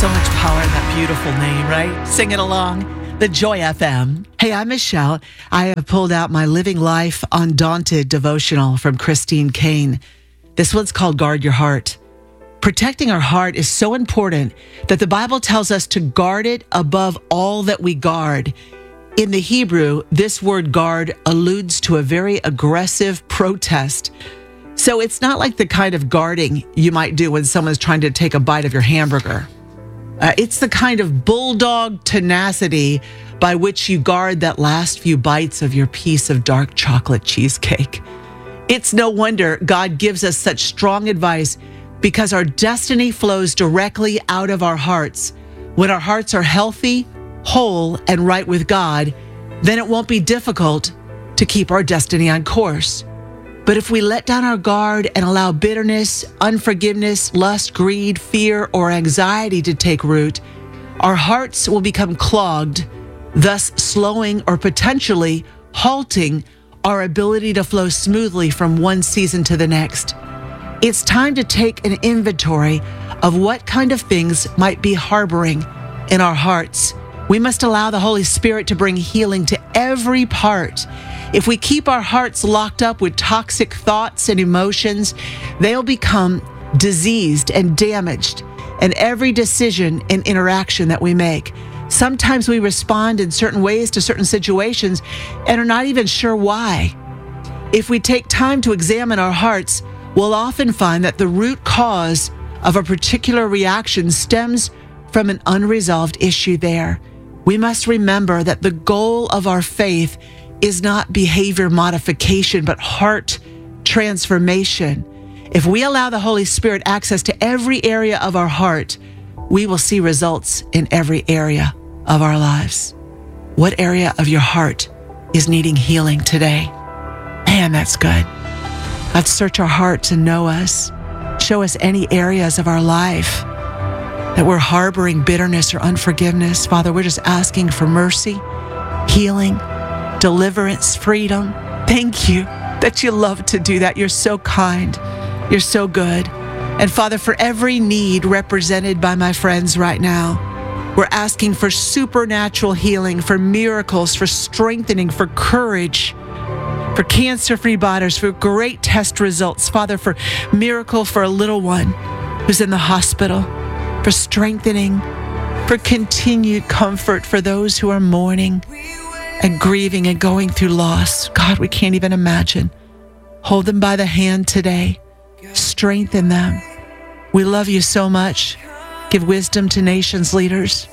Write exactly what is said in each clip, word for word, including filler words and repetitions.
So much power in that beautiful name, right? Sing it along. The Joy F M. Hey, I'm Michelle. I have pulled out my Living Life Undaunted devotional from Christine Caine. This one's called Guard Your Heart. Protecting our heart is so important that the Bible tells us to guard it above all that we guard. In the Hebrew, this word guard alludes to a very aggressive protest. So it's not like the kind of guarding you might do when someone's trying to take a bite of your hamburger. Uh, it's the kind of bulldog tenacity by which you guard that last few bites of your piece of dark chocolate cheesecake. It's no wonder God gives us such strong advice, because our destiny flows directly out of our hearts. When our hearts are healthy, whole, and right with God, then it won't be difficult to keep our destiny on course. But if we let down our guard and allow bitterness, unforgiveness, lust, greed, fear, or anxiety to take root, our hearts will become clogged, thus slowing or potentially halting our ability to flow smoothly from one season to the next. It's time to take an inventory of what kind of things might be harboring in our hearts. We must allow the Holy Spirit to bring healing to every part. If we keep our hearts locked up with toxic thoughts and emotions, they'll become diseased and damaged in every decision and interaction that we make. Sometimes we respond in certain ways to certain situations and are not even sure why. If we take time to examine our hearts, we'll often find that the root cause of a particular reaction stems from an unresolved issue there. We must remember that the goal of our faith is not behavior modification, but heart transformation. If we allow the Holy Spirit access to every area of our heart, we will see results in every area of our lives. What area of your heart is needing healing today? Man, that's good. Let's search our hearts and know us. Show us any areas of our life that we're harboring bitterness or unforgiveness. Father, we're just asking for mercy, healing, deliverance, freedom. Thank you that you love to do that. You're so kind. You're so good. And Father, for every need represented by my friends right now, we're asking for supernatural healing, for miracles, for strengthening, for courage, for cancer-free bodies, for great test results. Father, for miracle for a little one who's in the hospital, for strengthening, for continued comfort for those who are mourning and grieving and going through loss. God, we can't even imagine. Hold them by the hand today. Strengthen them. We love you so much. Give wisdom to nations' leaders.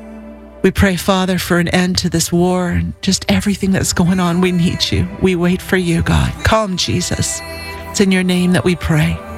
We pray, Father, for an end to this war and just everything that's going on. We need you. We wait for you, God. Come, Jesus. It's in your name that we pray.